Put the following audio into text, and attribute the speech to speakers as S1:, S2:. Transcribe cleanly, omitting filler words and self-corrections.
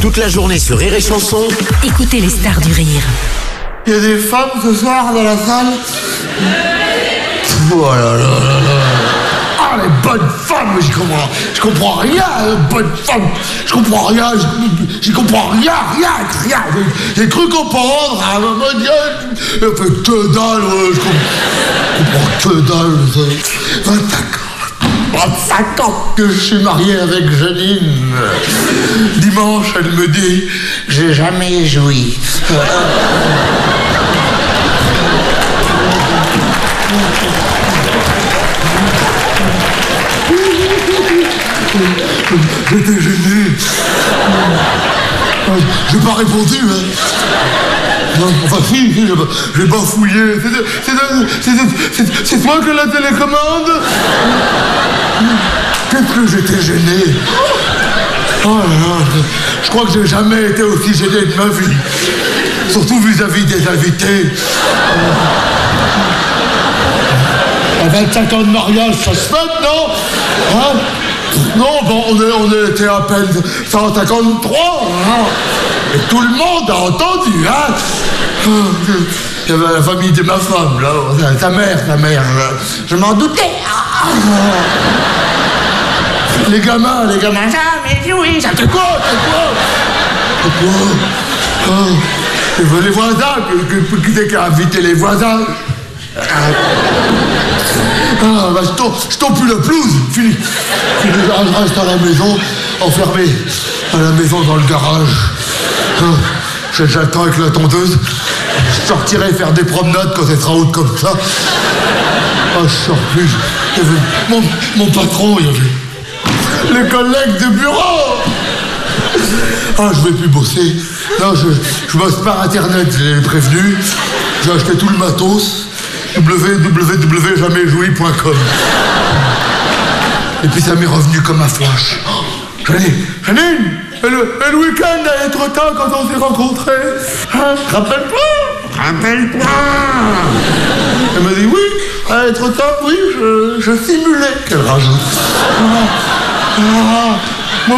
S1: Toute la journée sur Rire et Chanson.
S2: Écoutez les stars du rire.
S3: Il y a des femmes ce soir dans la salle. Oh là là là là. Ah, les bonnes femmes, je comprends rien, les bonnes femmes. Je comprends rien, j'y comprends rien. J'ai cru comprendre à un moment donné. Il fait que dalle, je comprends que dalle. 25 ans que je suis marié avec Janine. Dimanche, elle me dit, j'ai jamais joui. J'étais gêné. J'ai pas répondu, hein. Non, enfin si, j'ai bafouillé. C'est toi qui as la télécommande? Qu'est-ce que j'étais gêné. Oh là là, je crois que j'ai jamais été aussi gêné de ma vie. Surtout vis-à-vis des invités. À 25 ans de mariage, ça se fête, non? Hein? Non, bon, on était à peine 153, hein? Et tout le monde a entendu, hein? Il y avait la famille de ma femme, là, ta mère, je m'en doutais. Les gamins, jamais oui, ça te quoi? Les voisins, qui a invité les voisins? Bah, je tombe plus la pelouse, fini. Je reste à la maison, enfermé à la maison dans le garage. J'attends avec la tondeuse. Je sortirai faire des promenades quand elle sera haute comme ça. Je sors plus. Il y avait mon patron, il y avait les collègues de bureau. Je vais plus bosser. Non, je bosse par internet, j'ai prévenu. J'ai acheté tout le matos. www.jamaisjoui.com. Et puis ça m'est revenu comme un flash. Janine, le week-end allait trop tard quand on s'est rencontrés. Rappelle-toi. Elle m'a dit oui, allait trop tard, oui, je simulais. Qu'elle rajoute.